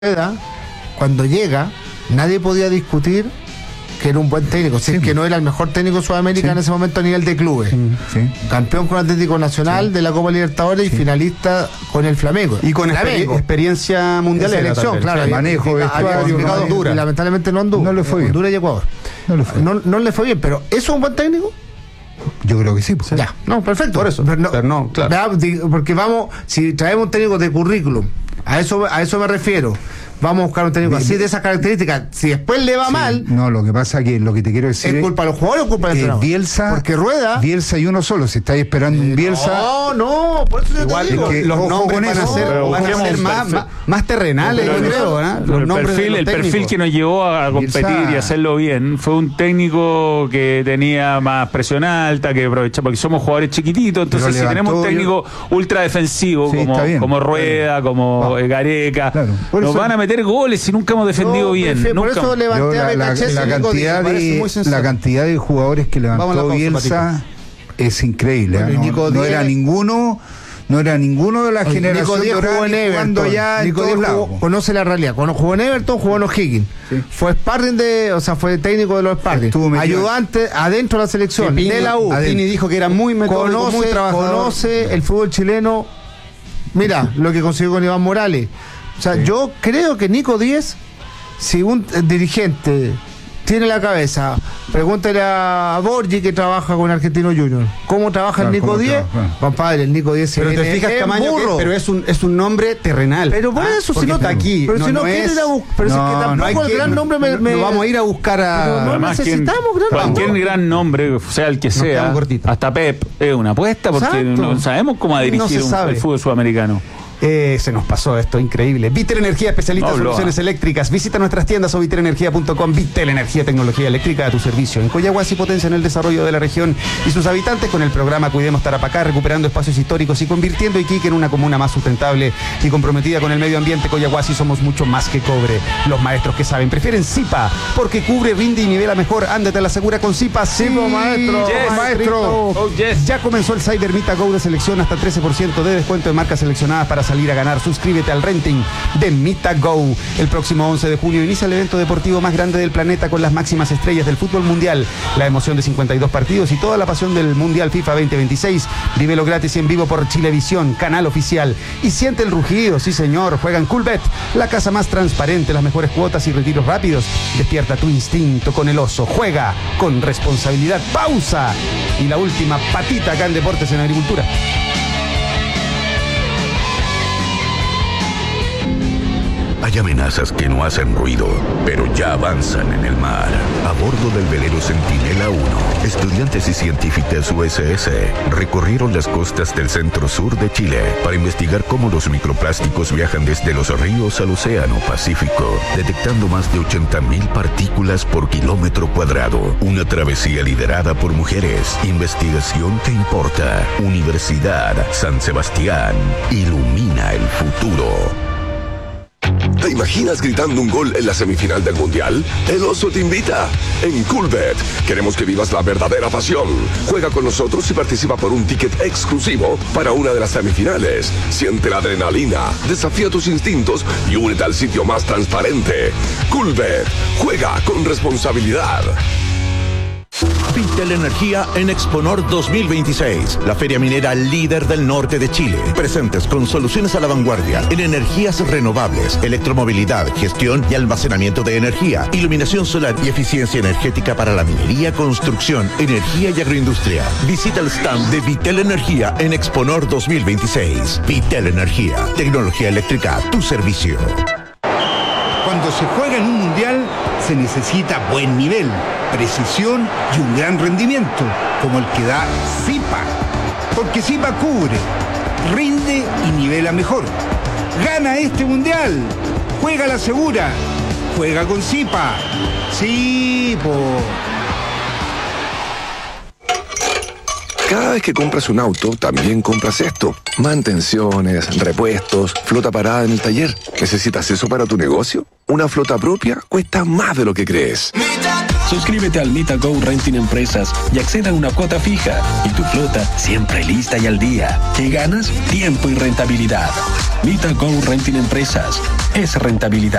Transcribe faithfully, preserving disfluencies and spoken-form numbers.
Rueda, cuando llega, nadie podía discutir que era un buen técnico, si sí, es que no era el mejor técnico de Sudamérica sí. en ese momento a nivel de clubes. Sí. Campeón con Atlético Nacional sí. de la Copa Libertadores sí. y finalista con el Flamengo. Y con Flamengo. Exper- experiencia mundial de selección, claro. Manejo, vestuario, Honduras. Y lamentablemente no Honduras. No le fue bien. Honduras y Ecuador. No le fue, no, no le fue bien, pero ¿eso es un buen técnico? Yo creo que sí. Pues. Ya, no, perfecto. Por eso. Pero no, pero no claro. Porque vamos, si traemos un técnico de currículum, a eso, a eso me refiero. Vamos a buscar un técnico así de esas características. Si después le va sí, mal. No, lo que pasa que lo que te quiero decir. ¿Es culpa de los jugadores o culpa del entrenador? Bielsa. Porque Rueda. Bielsa y uno solo. Si estáis esperando un Bielsa. No, no, por eso igual te digo. Que los nombres van a ser, no, van a ser más, más, más terrenales, yo creo. ¿eh? Los el nombres perfil, el perfil que nos llevó a competir Bielsa. Y hacerlo bien fue un técnico que tenía más presión alta, que aprovechaba, porque somos jugadores chiquititos. Entonces, si tenemos un técnico yo... ultra defensivo, sí, como, como Rueda, como ah. Gareca, claro. nos eso... van a meter goles y nunca hemos defendido no, bien. Por nunca. eso levanté la, a la, la, cantidad de, la cantidad de jugadores que levantó Bielsa es increíble. Bueno, ¿eh? no, no era ninguno. No era ninguno de la Oye, generación Nico Díaz jugó en Everton. Ya Nico Díaz jugó, conoce la realidad. Cuando jugó en Everton, jugó en O'Higgins. Sí. Fue sparring de, o sea, fue técnico de los sparring. Ayudante adentro de la selección, Pini, de la U. Pini dijo que era muy metódico, conoce, muy trabajador. Conoce el fútbol chileno. Mira lo que consiguió con Iván Morales. O sea, sí. yo creo que Nico Díaz, si un dirigente tiene la cabeza, pregúntale a Borgi que trabaja con Argentino Junior. ¿Cómo trabaja claro, el Nico Díaz? Compadre, el Nico Díaz se Pero te fijas, Camaño, que, pero es un es un nombre terrenal. Pero por eso, ah, si no está aquí. Pero no, si no, no quiere ir a buscar. Pero no, si es que tampoco no el que, gran nombre me, me. No vamos a ir a buscar a. No necesitamos quien, gran nombre. Cualquier gran nombre, sea el que sea, hasta Pep, es una apuesta porque Exacto. no sabemos cómo a dirigir no un, el fútbol sudamericano. Eh, se nos pasó esto, increíble. Vitel Energía, especialista en no, soluciones no. eléctricas. Visita nuestras tiendas o vitel energía punto com. Vitel Energía, tecnología eléctrica a tu servicio. En Coyahuasi potencia en el desarrollo de la región y sus habitantes con el programa Cuidemos Tarapacá, recuperando espacios históricos y convirtiendo Iquique en una comuna más sustentable y comprometida con el medio ambiente. Coyahuasi somos mucho más que cobre. Los maestros que saben prefieren Zipa, porque cubre, rinde y nivela mejor. Ándate a la segura con Zipa. Sí, sí maestro. Yes, maestro. Oh, yes. Ya comenzó el Cyber Mita Go de selección, hasta trece por ciento de descuento en marcas seleccionadas para salir a ganar. Suscríbete al renting de Mita Go. El próximo once de junio inicia el evento deportivo más grande del planeta con las máximas estrellas del fútbol mundial, la emoción de cincuenta y dos partidos y toda la pasión del Mundial FIFA veinte veintiséis. Vívelo gratis y en vivo por Chilevisión, canal oficial. Y siente el rugido, sí señor. Juega en Coolbet, la casa más transparente, las mejores cuotas y retiros rápidos. Despierta tu instinto con el oso. Juega con responsabilidad. Pausa. Y la última patita acá en Deportes en Agricultura. Hay amenazas que no hacen ruido, pero ya avanzan en el mar. A bordo del velero Centinela uno, estudiantes y científicos U S S recorrieron las costas del centro-sur de Chile para investigar cómo los microplásticos viajan desde los ríos al océano Pacífico, detectando más de ochenta mil partículas por kilómetro cuadrado. Una travesía liderada por mujeres. Investigación que importa. Universidad San Sebastián. Ilumina el futuro. ¿Te imaginas gritando un gol en la semifinal del Mundial? El Oso te invita. En Coolbet queremos que vivas la verdadera pasión. Juega con nosotros y participa por un ticket exclusivo para una de las semifinales. Siente la adrenalina, desafía tus instintos y únete al sitio más transparente. Coolbet. Juega con responsabilidad. Vitel Energía en Exponor dos mil veintiséis, la feria minera líder del norte de Chile. Presentes con soluciones a la vanguardia en energías renovables, electromovilidad, gestión y almacenamiento de energía, iluminación solar y eficiencia energética para la minería, construcción, energía y agroindustria. Visita el stand de Vitel Energía en Exponor dos mil veintiséis. Vitel Energía, tecnología eléctrica a tu servicio. Cuando se juega en un mundial, se necesita buen nivel, precisión y un gran rendimiento, como el que da Zipa. Porque Zipa cubre, rinde y nivela mejor. ¡Gana este mundial! ¡Juega la segura! ¡Juega con Zipa! ¡Sí, po! Cada vez que compras un auto, también compras esto. Mantenciones, repuestos, flota parada en el taller. ¿Necesitas eso para tu negocio? Una flota propia cuesta más de lo que crees. Suscríbete al MitaGo Renting Empresas y acceda a una cuota fija y tu flota siempre lista y al día. ¿Qué ganas? Tiempo y rentabilidad. MitaGo Renting Empresas es rentabilidad.